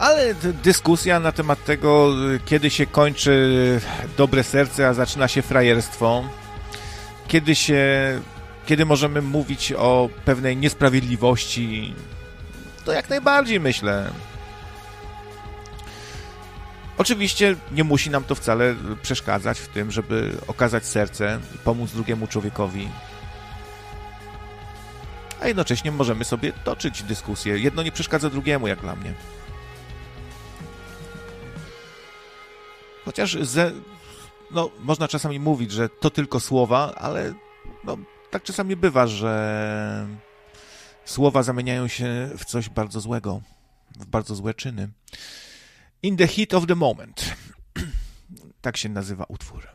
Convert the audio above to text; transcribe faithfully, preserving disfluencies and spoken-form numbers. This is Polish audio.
Ale dyskusja na temat tego, kiedy się kończy dobre serce, a zaczyna się frajerstwo, kiedy się, kiedy możemy mówić o pewnej niesprawiedliwości, to jak najbardziej myślę. Oczywiście nie musi nam to wcale przeszkadzać w tym, żeby okazać serce i pomóc drugiemu człowiekowi. A jednocześnie możemy sobie toczyć dyskusję. Jedno nie przeszkadza drugiemu, jak dla mnie. Chociaż ze, no, można czasami mówić, że to tylko słowa, ale no, tak czasami bywa, że słowa zamieniają się w coś bardzo złego, w bardzo złe czyny. In the heat of the moment. Tak się nazywa utwór.